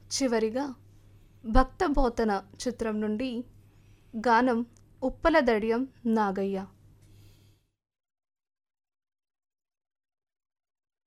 చివరిగా 'భక్తబోతన' చిత్రం నుండి గానం ఉప్పల దడియం నాగయ్య.